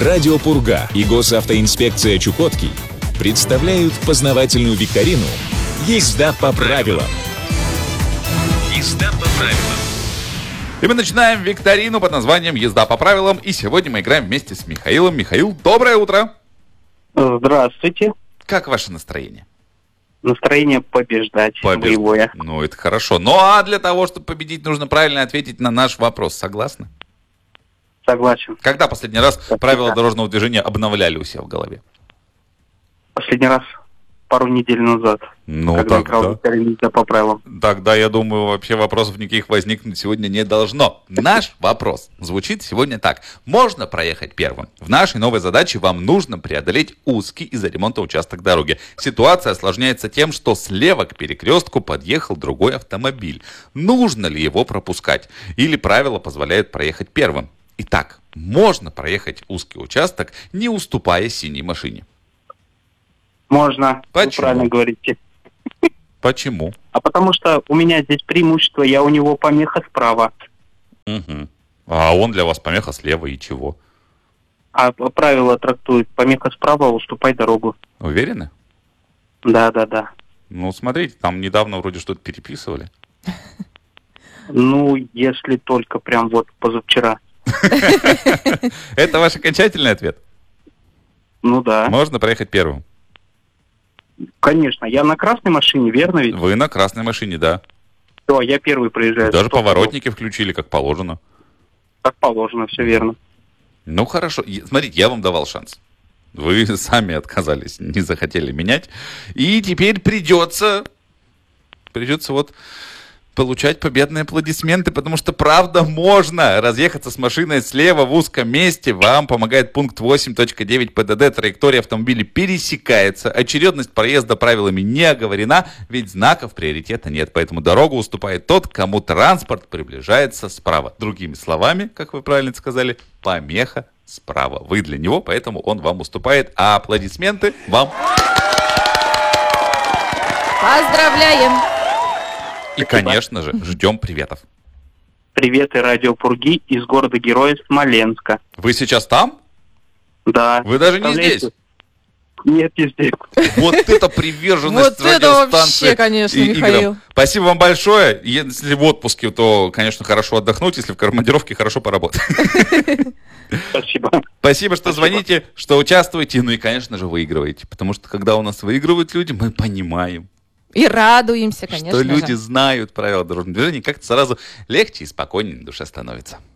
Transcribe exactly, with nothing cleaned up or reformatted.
Радио Пурга и госавтоинспекция Чукотки представляют познавательную викторину «Езда по правилам». Езда по правилам. И мы начинаем викторину под названием «Езда по правилам». И сегодня мы играем вместе с Михаилом. Михаил, доброе утро. Здравствуйте. Как ваше настроение? Настроение побеждать, Побеж- боевое. Ну, это хорошо. Ну, а для того, чтобы победить, нужно правильно ответить на наш вопрос. Согласны? Согласен. Когда последний раз Спасибо. правила дорожного движения обновляли у себя в голове? Последний раз пару недель назад, Ну, когда тогда, играл «Езда по правилам». тогда, я думаю, вообще вопросов никаких возникнуть сегодня не должно. Наш вопрос звучит сегодня так. Можно проехать первым? В нашей новой задаче вам нужно преодолеть узкий из-за ремонта участок дороги. Ситуация осложняется тем, что слева к перекрестку подъехал другой автомобиль. Нужно ли его пропускать? Или правила позволяют проехать первым? Итак, можно проехать узкий участок, не уступая синей машине. Можно, Почему? вы правильно говорите. Почему? А потому что у меня здесь преимущество, я у него помеха справа. Угу. А он для вас помеха слева и чего? А правила трактуют: помеха справа, уступай дорогу. Уверены? Да, да, да. Ну, смотрите, там недавно вроде что-то переписывали. Ну, если только прям вот позавчера. Это ваш окончательный ответ? Ну да. Можно проехать первым? Конечно, я на красной машине, верно ведь? Вы на красной машине, да. Все, я первый проезжаю. Даже Стоп, поворотники включили, как положено. как положено, все верно. Ну, хорошо. И- Смотрите, я вам давал шанс. Вы сами отказались, не захотели менять. И теперь придется... Придется вот... получать победные аплодисменты, потому что правда можно разъехаться с машиной слева в узком месте. Вам помогает пункт восемь точка девять ПДД. Траектория автомобиля пересекается. Очередность проезда правилами не оговорена, ведь знаков приоритета нет. Поэтому дорогу уступает тот, кому транспорт приближается справа. Другими словами, как вы правильно сказали, помеха справа. Вы для него, поэтому он вам уступает. А аплодисменты вам. Поздравляем! И, конечно же, ждем приветов. Приветы радио Пурги из города-героя Смоленска. Вы сейчас там? Да. Вы даже не Представляете? здесь. Нет, не здесь. Вот это приверженность Вот это радиостанции вообще, конечно, и- Михаил. играм. Спасибо вам большое. Если в отпуске, то, конечно, хорошо отдохнуть. Если в командировке, хорошо поработать. Спасибо. Спасибо, что звоните, что участвуете. Ну и, конечно же, выигрываете. Потому что, когда у нас выигрывают люди, мы понимаем, И радуемся, конечно что же. люди знают правила дорожного движения. Как-то сразу легче и спокойнее на душе становится.